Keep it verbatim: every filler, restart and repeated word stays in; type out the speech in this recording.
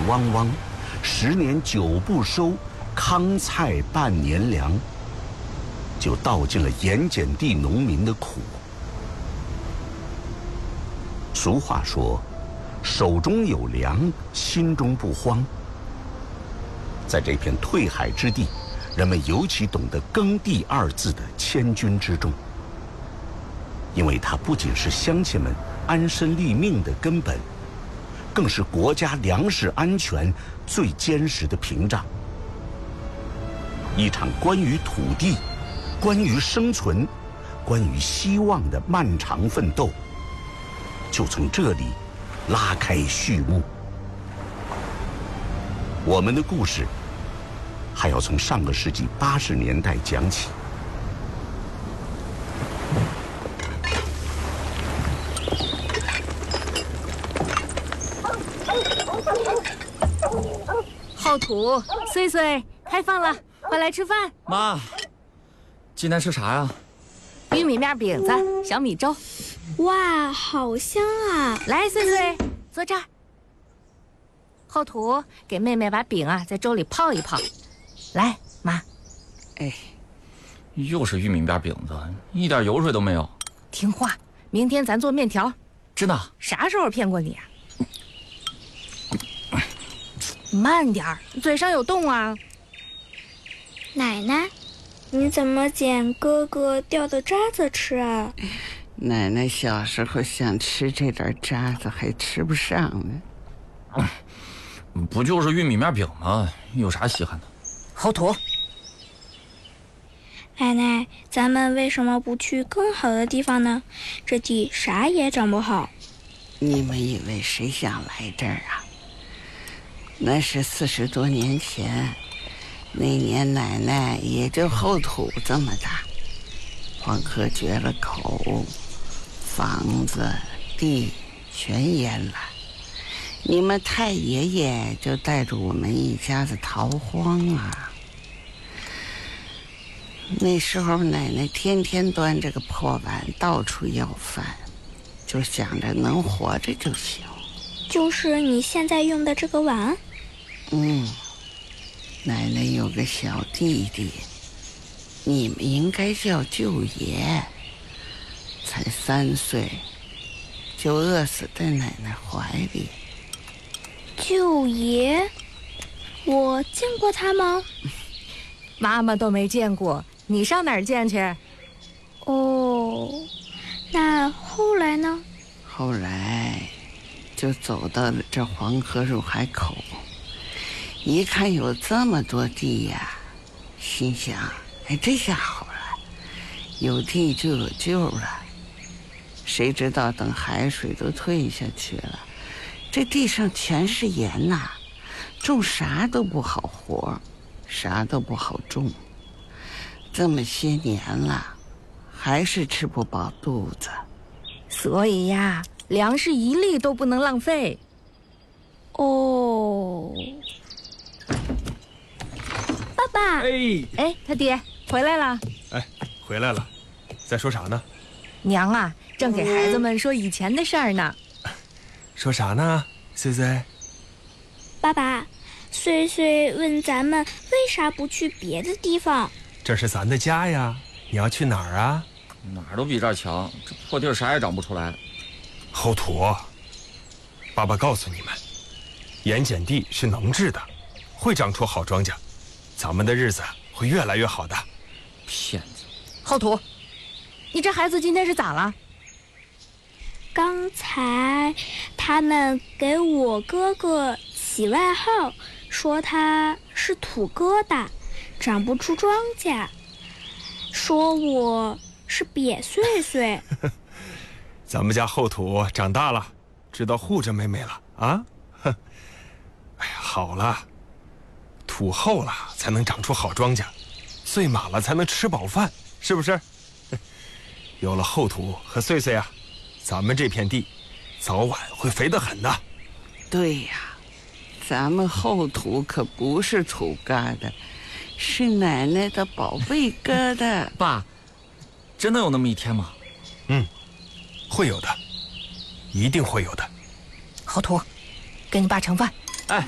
汪汪，十年九不收，糠菜半年粮，就道尽了盐碱地农民的苦。俗话说，手中有粮，心中不慌。在这片退海之地，人们尤其懂得耕地二字的千钧之重，因为它不仅是乡亲们安身立命的根本，更是国家粮食安全最坚实的屏障。一场关于土地、关于生存、关于希望的漫长奋斗，就从这里拉开序幕。我们的故事还要从上个世纪八十年代讲起。 浩土、岁岁，开饭了，快来吃饭。 妈，今天吃啥呀？ 玉米面饼子、小米粥。 哇，好香啊！ 来，岁岁，坐这儿。浩土，给妹妹把饼啊在粥里泡一泡。来，妈。 哎，又是玉米面饼子，一点油水都没有。 听话，明天咱做面条。 真的？ 啥时候骗过你啊？慢点儿，嘴上有洞啊！ 奶奶，你怎么捡哥哥掉的渣子吃啊？ 奶奶小时候想吃这点渣子，还吃不上呢。 不就是玉米面饼吗？有啥稀罕的？ 好土！ 奶奶，咱们为什么不去更好的地方呢？这地啥也长不好。 你们以为谁想来这儿啊？那是四十多年前，那年奶奶也就后土这么大，黄河决了口，房子地全淹了，你们太爷爷就带着我们一家子逃荒啊。那时候奶奶天天端着个破碗到处要饭，就想着能活着就行。 就是你现在用的这个碗？ 嗯，奶奶有个小弟弟，你们应该叫舅爷，才三岁，就饿死在奶奶怀里。 舅爷，我见过他吗？ 妈妈都没见过，你上哪儿见去？ 哦，那后来呢？ 后来就走到了这黄河入海口，一看有这么多地呀，心想，哎，这下好了，有地就有救了。谁知道等海水都退下去了，这地上全是盐呐，种啥都不好活，啥都不好种。这么些年了，还是吃不饱肚子。 所以呀，粮食一粒都不能浪费。 哦，爸爸。 哎哎，他爹回来了。 哎，回来了，在说啥呢？ 娘啊，正给孩子们说以前的事儿呢。 说啥呢，岁岁？ 爸爸，岁岁问咱们为啥不去别的地方？ 这是咱的家呀，你要去哪儿啊？ 哪儿都比这儿强，这破地儿啥也长不出来。 后土，爸爸告诉你们，盐碱地是能治的，会长出好庄稼，咱们的日子会越来越好的。 骗子！ 浩土，你这孩子今天是咋了？ 刚才他们给我哥哥起外号，说他是土疙瘩，长不出庄稼，说我是瘪岁岁。 咱们家后土长大了，知道护着妹妹了啊！哼，哎呀，好了，土厚了才能长出好庄稼，岁满了才能吃饱饭，是不是？有了后土和岁岁啊，咱们这片地早晚会肥得很的。 对呀，咱们后土可不是土疙瘩，是奶奶的宝贝疙瘩。 爸，真的有那么一天吗？ 嗯，会有的，一定会有的。 浩土，给你爸盛饭。